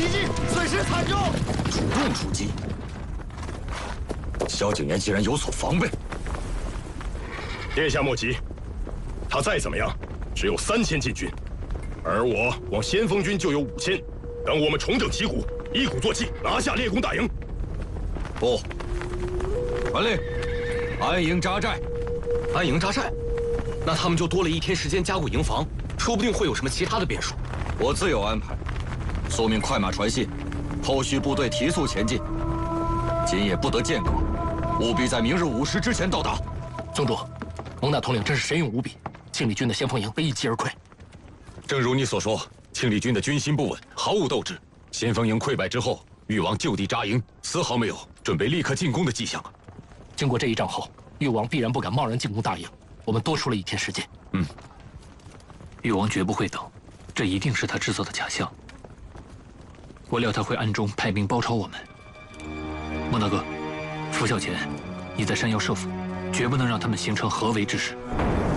袭击，损失惨重。 主动出击，萧景琰既然有所防备， 殿下莫急，他再怎么样，只有3000禁军，而我光先锋军就有5000，等我们重整旗鼓，一鼓作气，拿下列公大营。 不，传令，安营扎寨。 安营扎寨，那他们就多了1天时间加固营房，说不定会有什么其他的变数。 我自有安排。速命快马传信，后续部队提速前进。今夜不得间隔，务必在明日午时之前到达。 宗主，蒙大统领真是神勇无比，庆历军的先锋营被一击而溃。 正如你所说，庆历军的军心不稳，毫无斗志。先锋营溃败之后，誉王就地扎营，丝毫没有准备立刻进攻的迹象。 经过这一仗后，誉王必然不敢贸然进攻大营，我们多出了1天时间。 誉王绝不会等，这一定是他制造的假象。我料他会暗中派兵包抄我们。孟大哥，拂晓前，你在山腰设伏，绝不能让他们形成合围之势。